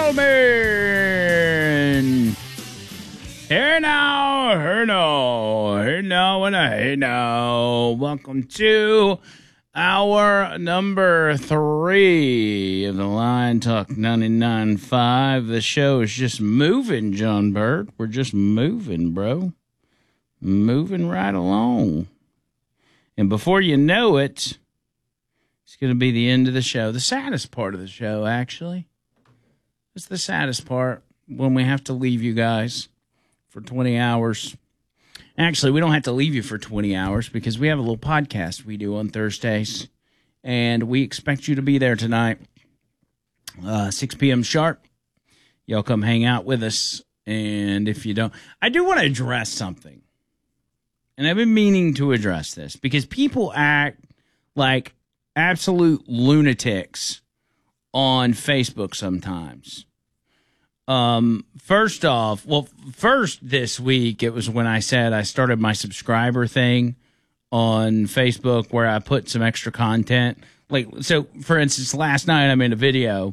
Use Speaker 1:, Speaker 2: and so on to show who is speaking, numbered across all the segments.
Speaker 1: gentlemen, here now, welcome to hour number 3 of the Line Talk 99.5. The show is just moving, John Bird. We're just moving, bro. Moving right along. And before you know it, it's going to be the end of the show. The saddest part of the show, actually. It's the saddest part when we have to leave you guys for 20 hours. Actually, we don't have to leave you for 20 hours because we have a little podcast we do on Thursdays. And we expect you to be there tonight, 6 p.m. sharp. Y'all come hang out with us. And if you don't, I do want to address something. And I've been meaning to address this because people act like absolute lunatics on Facebook sometimes. First this week, it was when I said I started my subscriber thing on Facebook where I put some extra content. Like, so for instance, last night I made a video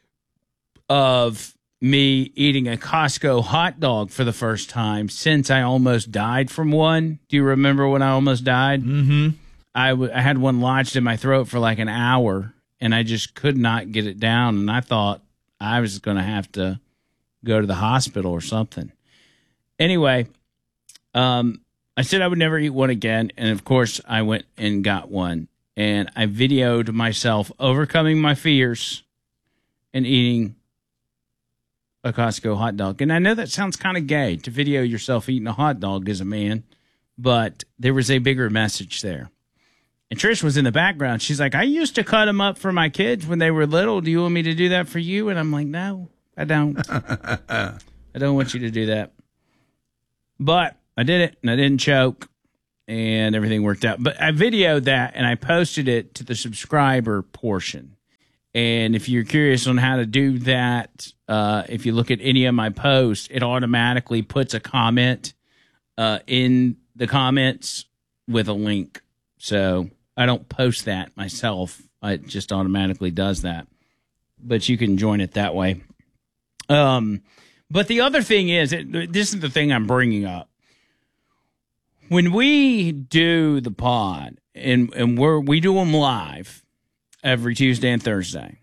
Speaker 1: of me eating a Costco hot dog for the first time since I almost died from one. Do you remember when I almost died?
Speaker 2: Mm-hmm.
Speaker 1: I had one lodged in my throat for like an hour, and I just could not get it down, and I thought I was going to have to go to the hospital or something. Anyway, I said I would never eat one again, and of course I went and got one, and I videoed myself overcoming my fears and eating a Costco hot dog. And I know that sounds kind of gay to video yourself eating a hot dog as a man, but there was a bigger message there. And Trish was in the background. She's like, I used to cut them up for my kids when they were little. Do you want me to do that for you? And I'm like, no, I don't. I don't want you to do that. But I did it, and I didn't choke, and everything worked out. But I videoed that, and I posted it to the subscriber portion. And if you're curious on how to do that, if you look at any of my posts, it automatically puts a comment in the comments with a link. So I don't post that myself. It just automatically does that. But you can join it that way. But the other thing is, this is the thing I'm bringing up. When we do the pod, and we do them live every Tuesday and Thursday,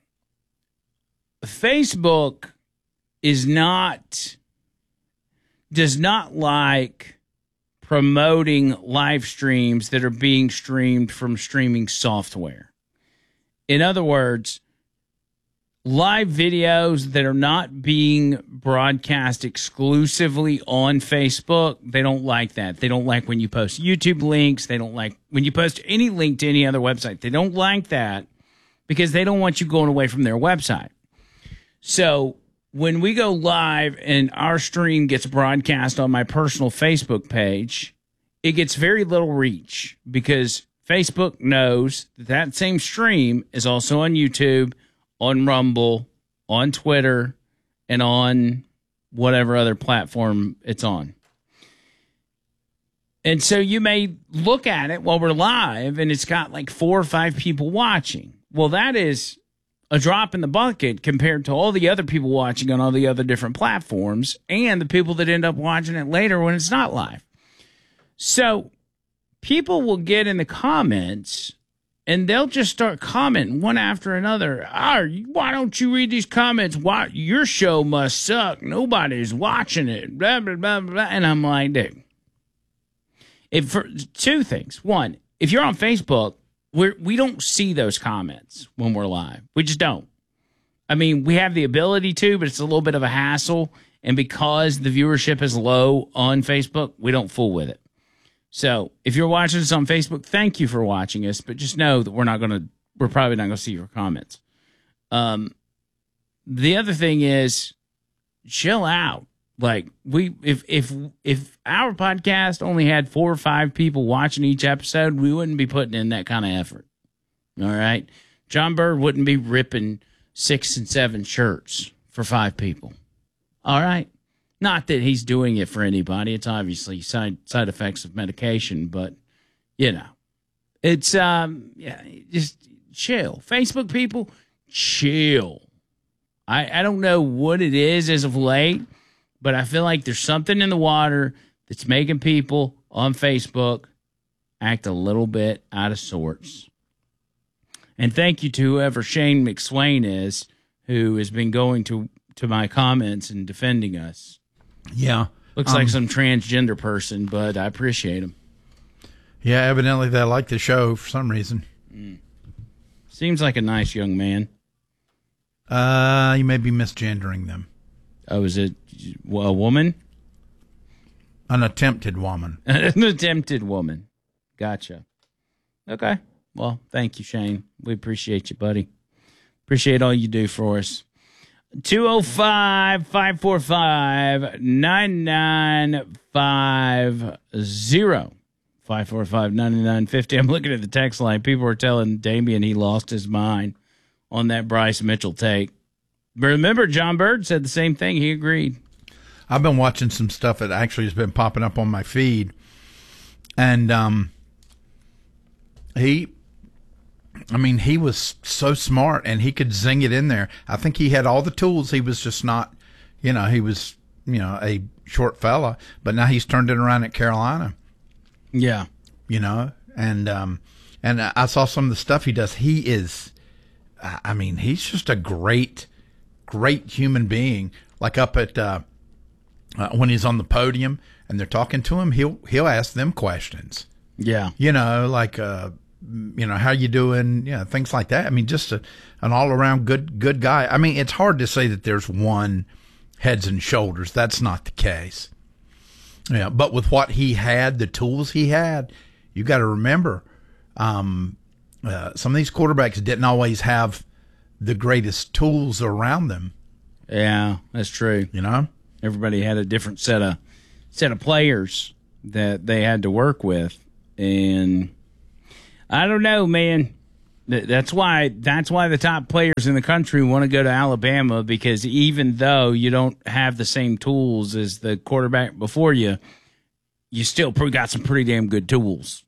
Speaker 1: Facebook does not like promoting live streams that are being streamed from streaming software. In other words, live videos that are not being broadcast exclusively on Facebook, they don't like that. They don't like when you post YouTube links. They don't like when you post any link to any other website. They don't like that because they don't want you going away from their website. So when we go live and our stream gets broadcast on my personal Facebook page, it gets very little reach because Facebook knows that same stream is also on YouTube, on Rumble, on Twitter, and on whatever other platform it's on. And so you may look at it while we're live and it's got like 4 or 5 people watching. Well, that is a drop in the bucket compared to all the other people watching on all the other different platforms and the people that end up watching it later when it's not live. So people will get in the comments and they'll just start commenting one after another. Why don't you read these comments? Why your show must suck. Nobody's watching it. Blah, blah, blah, blah. And I'm like, dude, for 2 things. One, if you're on Facebook, we don't see those comments when we're live. We just don't. I mean, we have the ability to, but it's a little bit of a hassle. And because the viewership is low on Facebook, we don't fool with it. So if you're watching us on Facebook, thank you for watching us. But just know that we're probably not going to see your comments. The other thing is, chill out. Like if our podcast only had 4 or 5 people watching each episode, we wouldn't be putting in that kind of effort. All right. John Bird wouldn't be ripping 6 and 7 shirts for 5 people. All right. Not that he's doing it for anybody. It's obviously side effects of medication, but you know, it's just chill. Facebook people, chill. I don't know what it is as of late, but I feel like there's something in the water that's making people on Facebook act a little bit out of sorts. And thank you to whoever Shane McSwain is, who has been going to my comments and defending us.
Speaker 2: Yeah.
Speaker 1: Looks like some transgender person, but I appreciate him.
Speaker 2: Yeah, evidently they like the show for some reason.
Speaker 1: Seems like a nice young man.
Speaker 2: You may be misgendering them.
Speaker 1: Oh, is it a woman?
Speaker 2: An attempted woman.
Speaker 1: An attempted woman. Gotcha. Okay. Well, thank you, Shane. We appreciate you, buddy. Appreciate all you do for us. 205-545-9950. 545-9950. I'm looking at the text line. People are telling Damian he lost his mind on that Bryce Mitchell take. But remember, John Bird said the same thing. He agreed.
Speaker 2: I've been watching some stuff that actually has been popping up on my feed. And he was so smart, and he could zing it in there. I think he had all the tools. He was just not, he was, a short fella. But now he's turned it around at Carolina.
Speaker 1: Yeah.
Speaker 2: And I saw some of the stuff he does. He is, he's just a great human being. Like up at, when he's on the podium and they're talking to him, he'll ask them questions.
Speaker 1: Yeah.
Speaker 2: Like, how you doing? Things like that. Just an all around good guy. It's hard to say that there's one heads and shoulders. That's not the case. Yeah, but with what he had, the tools he had, you got to remember, some of these quarterbacks didn't always have the greatest tools around them.
Speaker 1: Yeah, that's true. Everybody had a different set of players that they had to work with, and I don't know, man. That's why the top players in the country want to go to Alabama, because even though you don't have the same tools as the quarterback before you, you still got some pretty damn good tools,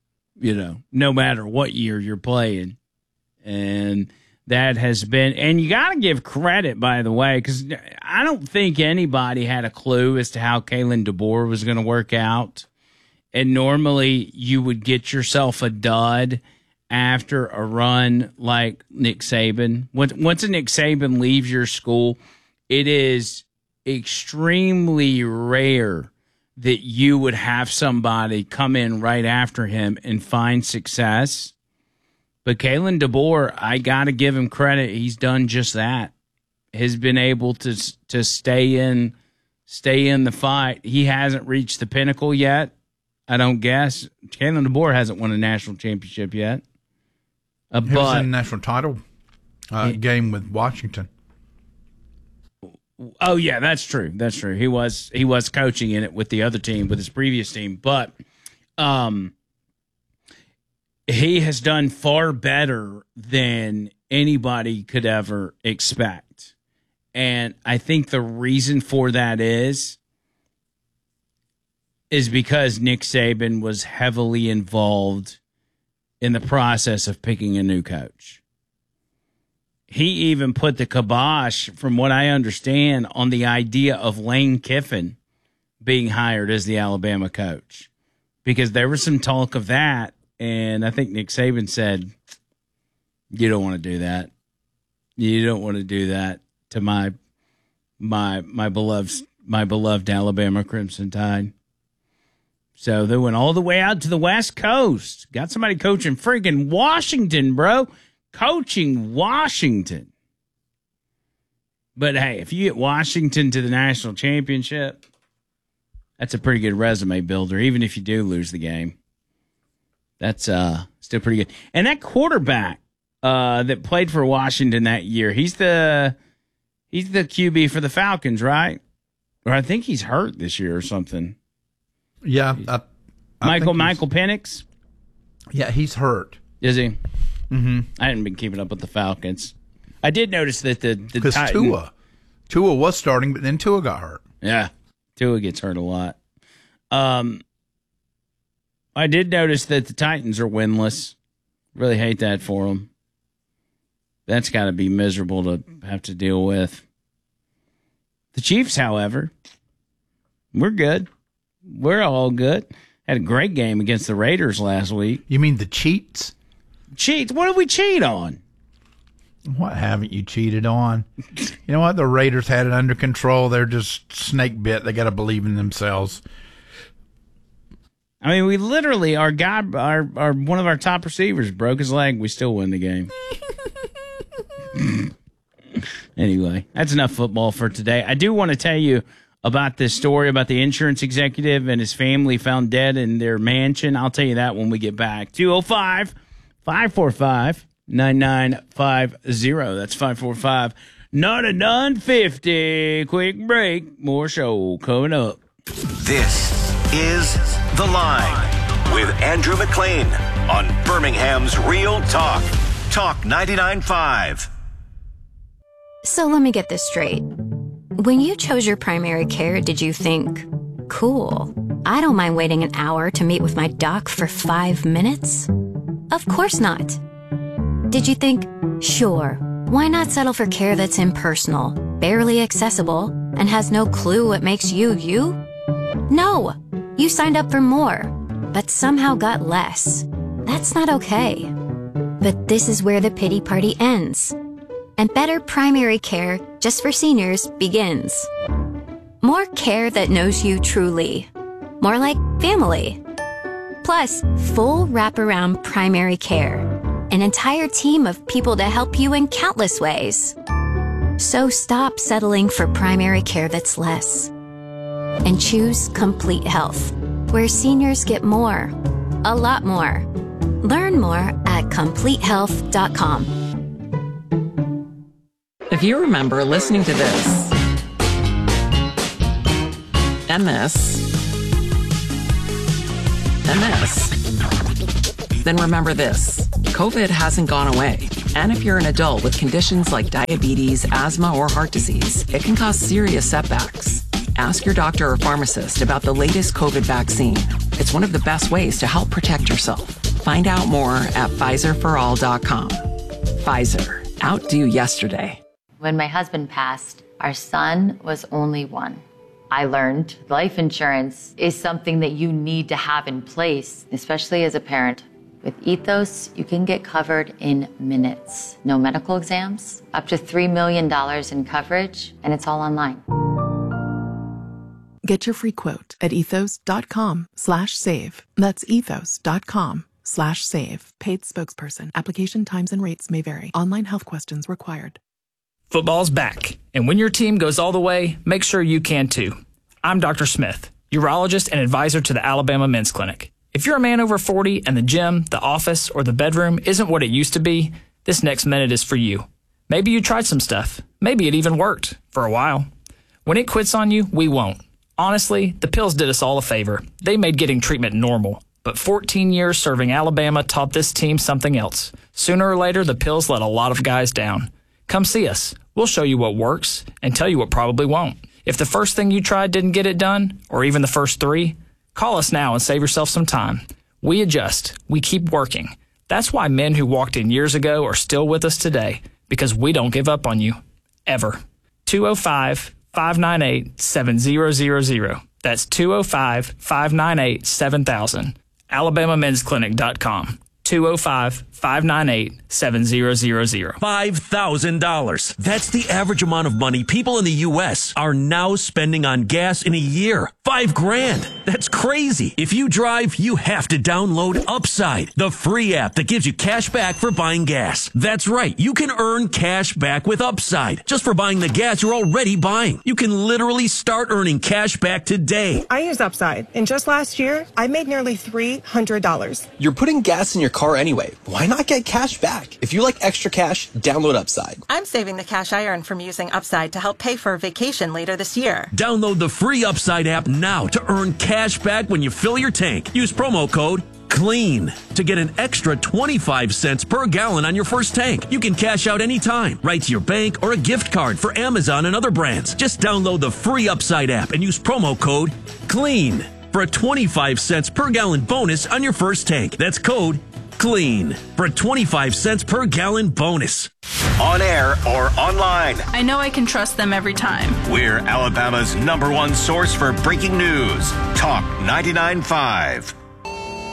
Speaker 1: no matter what year you're playing. And that has been – and you got to give credit, by the way, because I don't think anybody had a clue as to how Kalen DeBoer was going to work out. And normally you would get yourself a dud after a run like Nick Saban. Once a Nick Saban leaves your school, it is extremely rare that you would have somebody come in right after him and find success. But Kalen DeBoer, I got to give him credit. He's done just that. Has been able to stay in the fight. He hasn't reached the pinnacle yet, I don't guess. Kalen DeBoer hasn't won a national championship yet.
Speaker 2: He was in the national title game with Washington.
Speaker 1: Oh yeah, that's true. That's true. He was coaching in it with the other team, with his previous team, but he has done far better than anybody could ever expect. And I think the reason for that is because Nick Saban was heavily involved in the process of picking a new coach. He even put the kibosh, from what I understand, on the idea of Lane Kiffin being hired as the Alabama coach, because there was some talk of that. And I think Nick Saban said, you don't want to do that. You don't want to do that to my beloved Alabama Crimson Tide. So they went all the way out to the West Coast. Got somebody coaching freaking Washington, bro. Coaching Washington. But hey, if you get Washington to the national championship, that's a pretty good resume builder, even if you do lose the game. That's still pretty good. And that quarterback that played for Washington that year, he's the QB for the Falcons, right? Or I think he's hurt this year or something.
Speaker 2: Yeah.
Speaker 1: Michael Penix?
Speaker 2: Yeah, he's hurt.
Speaker 1: Is he?
Speaker 2: Mm-hmm.
Speaker 1: I hadn't been keeping up with the Falcons. I did notice that the
Speaker 2: because Tua was starting, but then Tua got hurt.
Speaker 1: Yeah, Tua gets hurt a lot. I did notice that the Titans are winless. Really hate that for them. That's got to be miserable to have to deal with. The Chiefs, however, we're good. We're all good. Had a great game against the Raiders last week.
Speaker 2: You mean the cheats?
Speaker 1: Cheats? What did we cheat on?
Speaker 2: What haven't you cheated on? You know what? The Raiders had it under control. They're just snake bit. They got to believe in themselves.
Speaker 1: I mean, we literally, our guy, our one of our top receivers broke his leg. We still win the game. Anyway, that's enough football for today. I do want to tell you about this story about the insurance executive and his family found dead in their mansion. I'll tell you that when we get back. 205-545-9950. That's 545. Not a done 50. Quick break. More show coming up.
Speaker 3: This is The Line with Andrew McLean on Birmingham's Real Talk. Talk 99.5.
Speaker 4: So let me get this straight. When you chose your primary care, did you think, cool, I don't mind waiting an hour to meet with my doc for 5 minutes? Of course not. Did you think, sure, why not settle for care that's impersonal, barely accessible, and has no clue what makes you, you? No, you signed up for more, but somehow got less. That's not okay. But this is where the pity party ends. And better primary care just for seniors begins. More care that knows you truly. More like family. Plus, full wraparound primary care. An entire team of people to help you in countless ways. So stop settling for primary care that's less. And choose Complete Health, where seniors get more. A lot more. Learn more at CompleteHealth.com.
Speaker 5: If you remember listening to this, and this, and this, then remember this. COVID hasn't gone away. And if you're an adult with conditions like diabetes, asthma, or heart disease, it can cause serious setbacks. Ask your doctor or pharmacist about the latest COVID vaccine. It's one of the best ways to help protect yourself. Find out more at Pfizerforall.com. Pfizer. Outdo yesterday.
Speaker 6: When my husband passed, our son was only 1. I learned life insurance is something that you need to have in place, especially as a parent. With Ethos, you can get covered in minutes. No medical exams, up to $3 million in coverage, and it's all online.
Speaker 7: Get your free quote at ethos.com/save. That's ethos.com/save. Paid spokesperson. Application times and rates may vary. Online health questions required.
Speaker 8: Football's back, and when your team goes all the way, make sure you can too. I'm Dr. Smith, urologist and advisor to the Alabama Men's Clinic. If you're a man over 40 and the gym, the office, or the bedroom isn't what it used to be, this next minute is for you. Maybe you tried some stuff. Maybe it even worked for a while. When it quits on you, we won't. Honestly, the pills did us all a favor. They made getting treatment normal. But 14 years serving Alabama taught this team something else. Sooner or later, the pills let a lot of guys down. Come see us. We'll show you what works and tell you what probably won't. If the first thing you tried didn't get it done, or even the first 3, call us now and save yourself some time. We adjust. We keep working. That's why men who walked in years ago are still with us today, because we don't give up on you. Ever. 205-598-7000. That's 205-598-7000. AlabamaMen'sClinic.com. 205-598-7000.
Speaker 9: $5,000. That's the average amount of money people in the U.S. are now spending on gas in a year. $5,000. That's crazy. If you drive, you have to download Upside, the free app that gives you cash back for buying gas. That's right. You can earn cash back with Upside just for buying the gas you're already buying. You can literally start earning cash back today.
Speaker 10: I use Upside, and just last year, I made nearly $300.
Speaker 11: You're putting gas in your car anyway. Why not get cash back? If you like extra cash, download Upside.
Speaker 10: I'm saving the cash I earn from using Upside to help pay for a vacation later this year.
Speaker 9: Download the free Upside app now to earn cash back when you fill your tank. Use promo code CLEAN to get an extra 25 cents per gallon on your first tank. You can cash out anytime, right to your bank or a gift card for Amazon and other brands. Just download the free Upside app and use promo code CLEAN for a 25 cents per gallon bonus on your first tank. That's code clean for a 25 cents per gallon bonus.
Speaker 3: On air or online,
Speaker 12: I know I can trust them every time.
Speaker 3: we're Alabama's #1 source for breaking news. Talk 99.5.